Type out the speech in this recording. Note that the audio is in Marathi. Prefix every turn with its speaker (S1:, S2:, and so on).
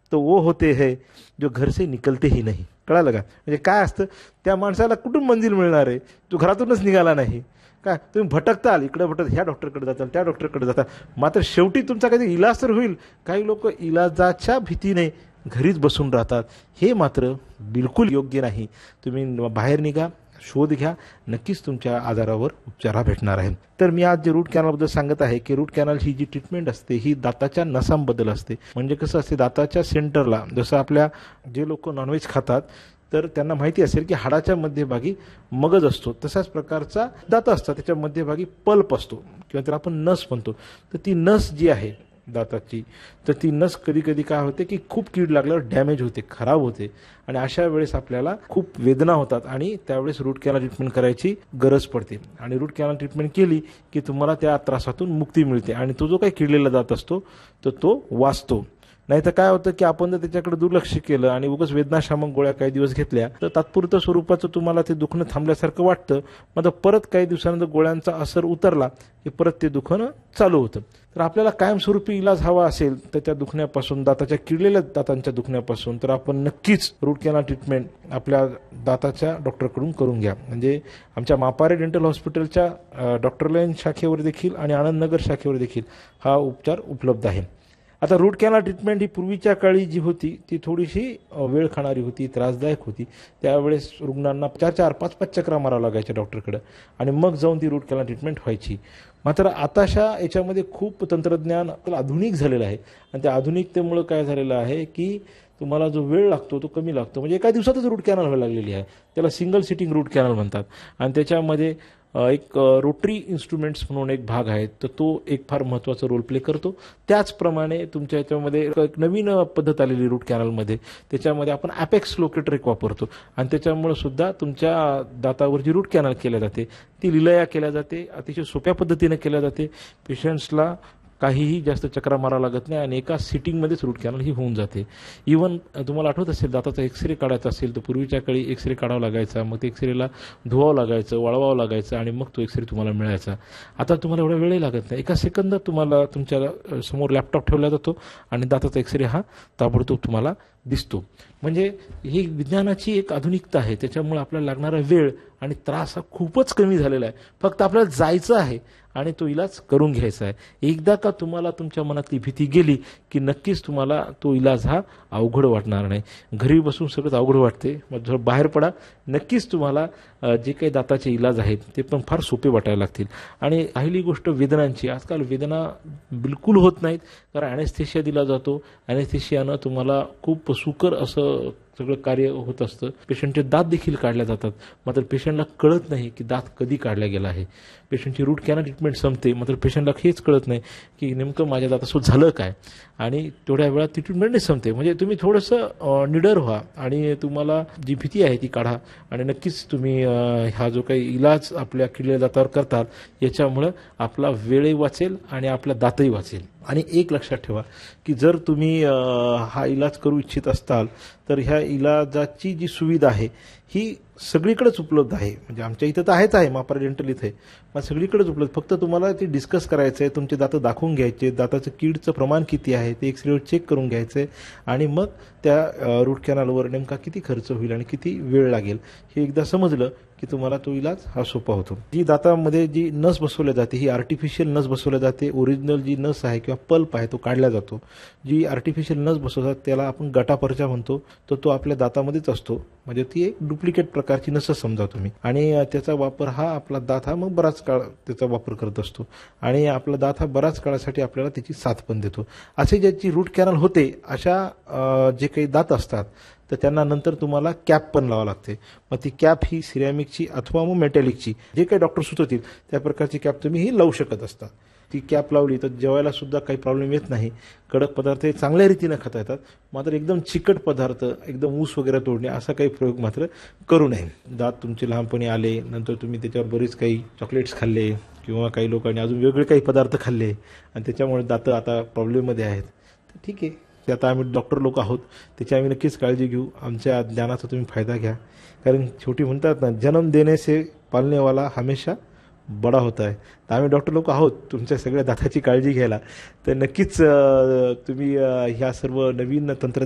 S1: तो वो होते है जो घर से निकलते ही नाही. कळालं का? म्हणजे काय असतं, त्या माणसाला कुठून मंजिल मिळणार आहे, तो घरातूनच निघाला नाही. काय तुम्ही भटकताल, इकडे भटक, ह्या डॉक्टरकडे जाताल, त्या डॉक्टरकडे जाताल, मात्र शेवटी तुमचा काही इलाज तर होईल. काही लोक इलाजाच्या भीतीने घरीच बसून राहतात. हे मात्र बिलकुल योग्य नाही. तुम्ही बाहेर निघा, शोध घ्या, नक्कीच तुमच्या आजारावर उपचार भेटणार आहे. तर मी आज जे रूट कॅनलबद्दल सांगत आहे की रूट कॅनल ही जी ट्रीटमेंट असते ही दाताच्या नसांबद्दल असते. म्हणजे कसं असते, दाताच्या सेंटरला, जसं आपल्या जे लोक नॉनव्हेज खातात तर त्यांना माहिती असेल की हाडाच्या मध्यभागी मगज असतो, तशाच प्रकारचा दात असतात, त्याच्या मध्यभागी पल्प असतो किंवा त्याला आपण नस म्हणतो. तर ती नस जी आहे दाताची, तर ती नस कधी कधी काय होते की खूप कीड लागल्यावर डॅमेज होते, खराब होते, आणि अशा वेळेस आपल्याला खूप वेदना होतात आणि त्यावेळेस रूट कॅनल ट्रीटमेंट करायची गरज पडते. आणि रूट कॅनल ट्रीटमेंट केली की तुम्हाला त्या त्रासातून मुक्ती मिळते आणि तो जो काही किडलेला दात असतो तर तो वाचतो. नाही तर काय होतं की आपण जर त्याच्याकडे दुर्लक्ष केलं आणि उगाच वेदनाशामक गोळ्या काही दिवस घेतल्या तर तात्पुरत्या स्वरूपाचं तुम्हाला ते दुखणं थांबल्यासारखं वाटतं. मग परत काही दिवसानंतर गोळ्यांचा असर उतरला की परत ते दुखणं चालू होतं. तर आपल्याला कायमस्वरूपी इलाज हवा असेल तर त्या दुखण्यापासून, दाताच्या किडलेल्या दातांच्या दुखण्यापासून, तर आपण नक्कीच रूट कॅनल ट्रीटमेंट आपल्या दाताच्या डॉक्टरकडून करून घ्या. म्हणजे आमच्या मापारे डेंटल हॉस्पिटलच्या डॉक्टर लाईन शाखेवर देखील आणि आनंदनगर शाखेवर देखील हा उपचार उपलब्ध आहे. आता रूट कॅनल ट्रीटमेंट ही पूर्वीच्या काळी जी होती ती थोडीशी वेळ खाणारी होती, त्रासदायक होती. त्यावेळेस रुग्णांना 4-4, 5-5 चक्रा मारावं लागायच्या डॉक्टरकडे आणि मग जाऊन ती रूट कॅनल ट्रीटमेंट व्हायची. मात्र आताशा याच्यामध्ये खूप तंत्रज्ञान आधुनिक झालेलं आहे आणि त्या आधुनिकतेमुळं काय झालेलं आहे की तुम्हाला जो वेळ लागतो तो कमी लागतो. म्हणजे एका दिवसातच रूट कॅनल व्हायला लागलेली आहे. त्याला सिंगल सिटिंग रूट कॅनल म्हणतात. आणि त्याच्यामध्ये एक रोटरी इन्स्ट्रुमेंट्स म्हणून एक भाग आहे, तर तो एक फार महत्त्वाचा रोल प्ले करतो. त्याचप्रमाणे तुमच्या याच्यामध्ये एक नवीन पद्धत आलेली रूट कॅनलमध्ये, त्याच्यामध्ये आपण ॲपेक्स लोकेटर एक वापरतो आणि त्याच्यामुळे सुद्धा तुमच्या दातावर जी रूट कॅनल केल्या जाते ती लिलया केल्या जाते, अतिशय सोप्या पद्धतीने केल्या जाते. पेशंट्सला काहीही जास्त चक्रा मारावं लागत नाही आणि एका सिटिंगमध्येच रूट कॅनल ही होऊन जाते. इवन तुम्हाला आठवत असेल, दाताचा एक्सरे काढायचा असेल तर पूर्वीच्या काळी एक्सरे काढावा लागायचा, मग ते एक्सरेला धुवावं लागायचं, वाळवावं लागायचं आणि मग तो एक्सरे तुम्हाला मिळायचा. आता तुम्हाला एवढा वेळही लागत नाही. एका सेकंदात तुम्हाला तुमच्या समोर लॅपटॉप ठेवला जातो आणि दाताचा एक्सरे हा ताबडतोब तुम्हाला दिसतो. म्हणजे ही विज्ञानाची एक आधुनिकता आहे. त्याच्यामुळे आपल्याला लागणारा वेळ आणि त्रास हा खूपच कमी झालेला आहे. फक्त आपल्याला जायचं आहे आणि तो इलाज करून घ्यायचा आहे. एकदा का तुम्हाला तुमच्या मनातली भीती गेली की नक्कीच तुम्हाला तो इलाज हा अवघड वाटणार नाही. घरी बसून सगळंच अवघड वाटते, मग जर बाहेर पडा, नक्कीच तुम्हाला जे काही दाताचे इलाज आहेत ते पण फार सोपे वाटायला लागतील. आणि राहिली गोष्ट वेदनांची, आजकाल वेदना बिलकुल होत नाहीत, कारण ॲनेस्थेशिया दिला जातो. ॲनेस्थेशियानं तुम्हाला खूप सुकर असं सगळं कार्य होत असतं. पेशंटचे दात देखील काढल्या जातात, मात्र पेशंटला कळत नाही की दात कधी काढला गेला आहे. पेशंटची रूट कॅनल ट्रीटमेंट संपते, मात्र पेशंटला हेच कळत नाही की नेमकं माझ्या दातासोबत झालं काय, आणि तेवढ्या वेळात ती ट्रीटमेंटच संपते. म्हणजे तुम्ही थोडंसं निडर व्हा आणि तुम्हाला जी भीती आहे ती काढा आणि नक्कीच तुम्ही हा जो काही इलाज आपल्या किडलेल्या दातावर करतात याच्यामुळं आपला वेळही वाचेल आणि आपला दातही वाचेल. आणि एक लक्षात ठेवा की जर तुम्ही हा इलाज करू इच्छित असताल तर ह्या इलाजाची जी सुविधा आहे ही सगळीकडेच उपलब्ध आहे. म्हणजे आमच्या इथं तर आहेच आहे, मापारा डेंटल इथे, मग सगळीकडेच उपलब्ध. फक्त तुम्हाला ते डिस्कस करायचं आहे, तुमचे दातं दाखवून घ्यायचे, दाताचं कीडचं प्रमाण किती आहे ते एक्सरेवर चेक करून घ्यायचं आहे आणि मग त्या रूट कॅनलवर नेमका किती खर्च होईल आणि किती वेळ लागेल हे एकदा समजलं की तुम्हाला तो इलाज हा सोपा होतो. जी दातामध्ये जी नस बसवल्या जाते ही आर्टिफिशियल नस बसवल्या जाते. ओरिजिनल जी नस आहे किंवा पल्प आहे तो काढला जातो. जी आर्टिफिशियल नस बसवतात त्याला आपण गटापरचा म्हणतो, तर तो आपल्या दातामध्येच असतो. म्हणजे ती एक डुप्लिकेट प्रकारची नसच समजा तुम्ही, आणि त्याचा वापर हा आपला दात हा मग बराच काळ त्याचा वापर करत असतो आणि आपला दात हा बराच काळासाठी आपल्याला त्याची साथ पण देतो. असे ज्याची रूट कॅनल होते अशा जे काही दात असतात तर त्यांना नंतर तुम्हाला कॅप पण लावावं लागते. मग ती कॅप ही सिरॅमिकची अथवा मग मेटॅलिकची, जे काही डॉक्टर सुचवतील त्या प्रकारची कॅप तुम्ही ही लावू शकत असता. ती कॅप लावली तर जेवायला सुद्धा काही प्रॉब्लेम येत नाही. कडक पदार्थ हे चांगल्या रीतीनं खाता येतात, मात्र एकदम चिकट पदार्थ, एकदम ऊस वगैरे तोडणे असा काही प्रयोग मात्र करू नये. दात तुमचे लहानपणी आले, नंतर तुम्ही त्याच्यावर बरेच काही चॉकलेट्स खाल्ले किंवा काही लोकांनी अजून वेगळे काही पदार्थ खाल्ले आणि त्याच्यामुळे दातं आता प्रॉब्लेममध्ये आहेत, तर ठीक आहे, ते आता आम्ही डॉक्टर लोक आहोत, त्याची आम्ही नक्कीच काळजी घेऊ. आमच्या ज्ञानाचा तुम्ही फायदा घ्या, कारण शेवटी म्हणतात ना, जन्म देने से पालनेवाला हमेशा बडा होता है. तर आम्ही डॉक्टर लोक आहोत तुमच्या सगळ्या दाताची काळजी घ्यायला. तर नक्कीच तुम्ही ह्या सर्व नवीन